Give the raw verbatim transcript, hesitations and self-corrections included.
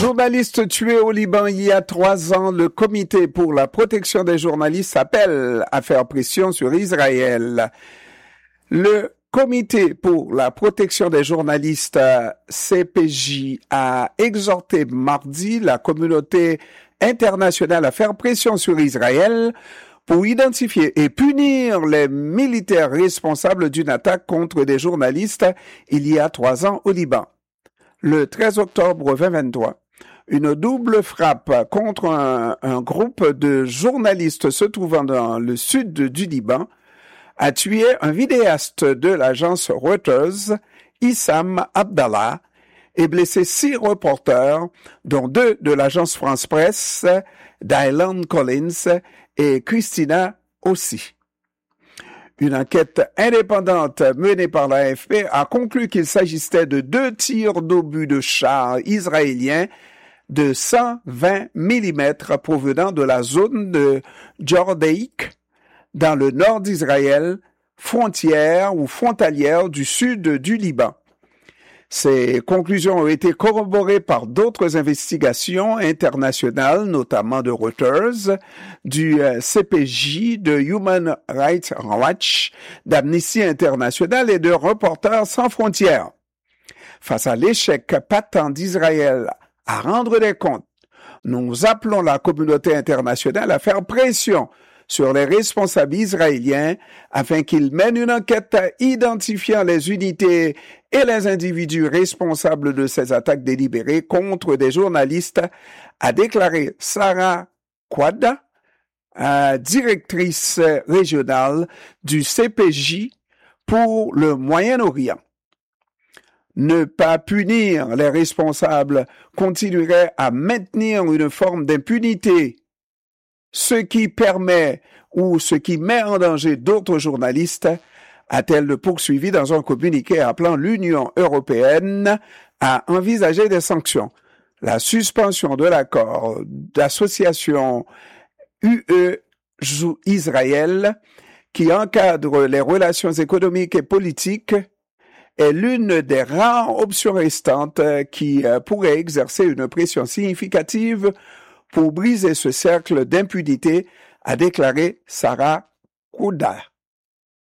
Journaliste tué au Liban il y a trois ans, le Comité pour la protection des journalistes appelle à faire pression sur Israël. Le Comité pour la protection des journalistes, C P J, a exhorté mardi la communauté internationale à faire pression sur Israël pour identifier et punir les militaires responsables d'une attaque contre des journalistes il y a trois ans au Liban. Le treize octobre deux mille vingt-trois, une double frappe contre un, un groupe de journalistes se trouvant dans le sud du Liban a tué un vidéaste de l'agence Reuters, Issam Abdallah, et blessé six reporters, dont deux de l'agence France Presse, Dylan Collins et Christina aussi. Une enquête indépendante menée par l'A F P a conclu qu'il s'agissait de deux tirs d'obus de chars israéliens de cent vingt millimètres provenant de la zone de Jordaïk, dans le nord d'Israël, frontière ou frontalière du sud du Liban. Ces conclusions ont été corroborées par d'autres investigations internationales, notamment de Reuters, du C P J, de Human Rights Watch, d'Amnesty International et de Reporters sans frontières. Face à l'échec patent d'Israël à rendre des comptes, nous appelons la communauté internationale à faire pression sur les responsables israéliens afin qu'ils mènent une enquête identifiant les unités et les individus responsables de ces attaques délibérées contre des journalistes, a déclaré Sarah Quad, directrice régionale du C P J pour le Moyen-Orient. Ne pas punir les responsables continuerait à maintenir une forme d'impunité, ce qui permet ou ce qui met en danger d'autres journalistes, a-t-elle poursuivi dans un communiqué appelant l'Union européenne à envisager des sanctions. La suspension de l'accord d'association U E-Israël qui encadre les relations économiques et politiques est l'une des rares options restantes qui pourrait exercer une pression significative pour briser ce cercle d'impunité, a déclaré Sarah Kouda.